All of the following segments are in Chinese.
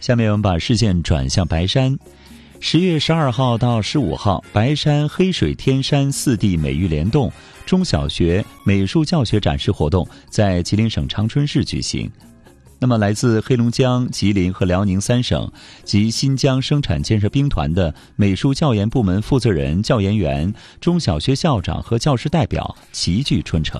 下面我们把视线转向白山。10月12号到15号，白山黑水天山4D 美育联动中小学美术教学展示活动在吉林省长春市举行。那么来自黑龙江、吉林和辽宁3省及新疆生产建设兵团的美术教研部门负责人、教研员、中小学校长和教师代表齐聚春城。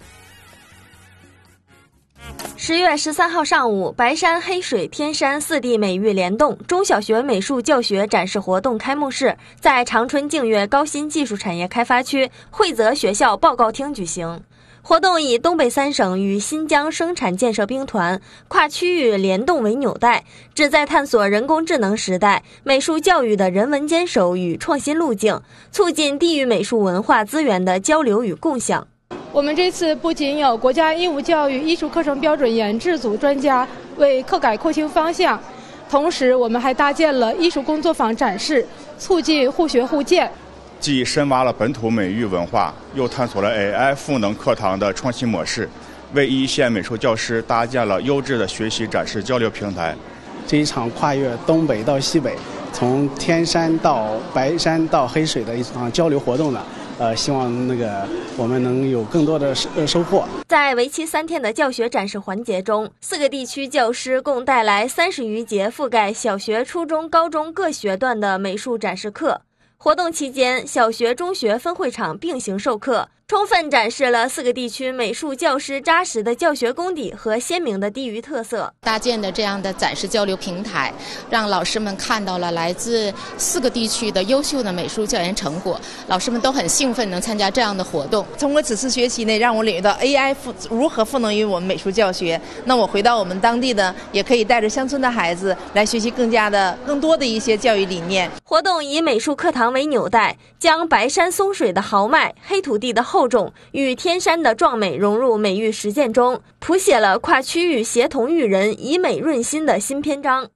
10月13号上午，白山黑水天山4D 美育联动中小学美术教学展示活动开幕式在长春净月高新技术产业开发区惠泽学校报告厅举行。活动以东北3省与新疆生产建设兵团跨区域联动为纽带，旨在探索人工智能时代美术教育的人文坚守与创新路径，促进地域美术文化资源的交流与共享。 我们这次不仅有国家义务教育艺术课程标准研制组专家为课改扩清方向，同时我们还搭建了艺术工作坊展示，促进互学互鉴。 既深挖了本土美育文化，又探索了 AI 赋能课堂的创新模式，为一线美术教师搭建了优质的学习展示交流平台。 这一场跨越东北到西北，从天山到白山到黑水的一场交流活动呢，希望我们能有更多的收获。 在为期3天的教学展示环节中，4个地区教师共带来30余节覆盖小学、初中、高中各学段的美术展示课。活动期间，小学、中学分会场并行授课，充分展示了4个地区美术教师扎实的教学功底和鲜明的地域特色。 搭建的这样的展示交流平台，让老师们看到了来自4个地区的优秀的美术教研成果，老师们都很兴奋能参加这样的活动。 通过此次学习呢，让我领略到 AI 如何赋能于我们美术教学。那我回到我们当地呢，也可以带着乡村的孩子来学习更多的一些教育理念。 活动以美术课堂为纽带，将白山松水的豪迈、黑土地的厚重与天山的壮美融入美育实践中，谱写了跨区域协同育人、以美润心的新篇章。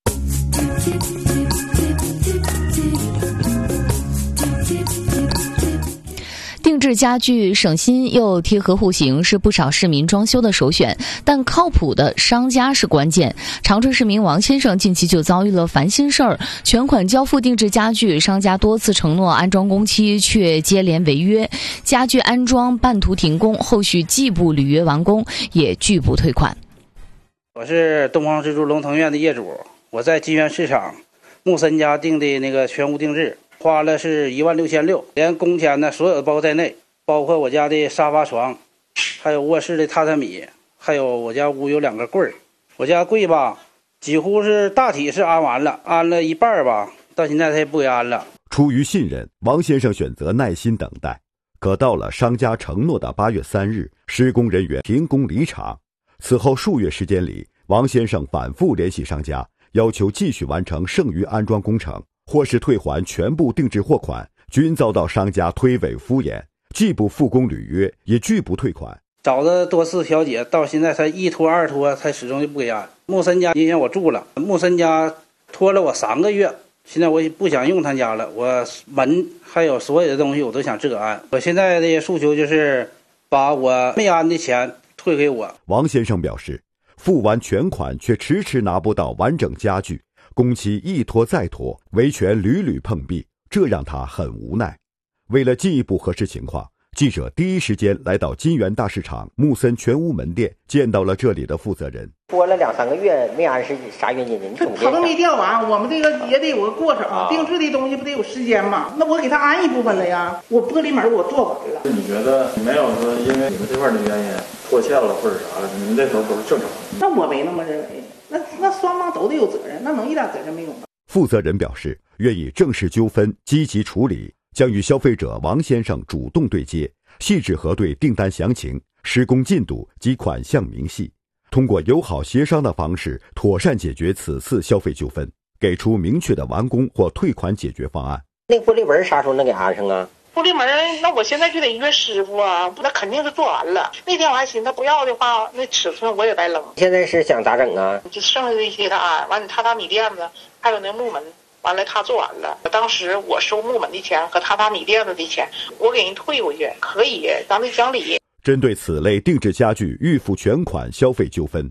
定制家具省心又贴合户型是不少市民装修的首选，但靠谱的商家是关键。长春市民王先生近期就遭遇了烦心事儿，全款交付定制家具，商家多次承诺安装工期却接连违约，家具安装半途停工，后续既不履约完工，也拒不退款。 我是东方之珠龙腾苑的业主，我在金源市场木森家订的那个全屋定制，花了是16600，连工钱呢所有的包在内，包括我家的沙发床，还有卧室的榻榻米，还有我家屋有2个柜儿。我家柜吧，几乎是大体是安完了，安了一半吧，到现在他也不给安了。 出于信任，王先生选择耐心等待。可到了商家承诺的8月3日，施工人员停工离场。此后数月时间里，王先生反复联系商家，要求继续完成剩余安装工程，或是退还全部定制货款，均遭到商家推诿敷衍，既不复工履约，也拒不退款。 找了多次调解，到现在才一拖二拖，他始终就不给安。木森家影响我住了，木森家拖了我3个月，现在我也不想用他家了，我门还有所有的东西我都想自个安。我现在的诉求就是把我没安的钱退给我。 王先生表示，付完全款却迟迟拿不到完整家具，工期一拖再拖，维权屡屡碰壁，这让他很无奈。为了进一步核实情况，记者第一时间来到金源大市场木森全屋门店，见到了这里的负责人。 拖了2-3个月没安是啥原因呢？你棚没吊完，我们这个也得有个过程，定制的东西不得有时间吗？那我给他安一部分了呀，我玻璃门我做完了。 你觉得没有说因为你们这块的原因拖欠了或者啥的，你们这头都是正常的？ 那我没那么认为，那双方都得有责任，那能一点责任没有吗？ 负责人表示，愿意正视纠纷，积极处理，将与消费者王先生主动对接，细致核对订单详情、施工进度及款项明细，通过友好协商的方式妥善解决此次消费纠纷，给出明确的完工或退款解决方案。 那玻璃门啥时候能给安上啊？ 玻璃门，那我现在就得约师傅啊，那肯定是做完了。那天我还寻思他不要的话，那尺寸我也白扔。 现在是想咋整啊？ 就剩下的一些他安完，你榻榻米垫子还有那木门，完了他做完了。当时我收木门的钱和榻榻米垫子的钱，我给人退回去，可以，咱们讲理。 针对此类定制家具预付全款消费纠纷，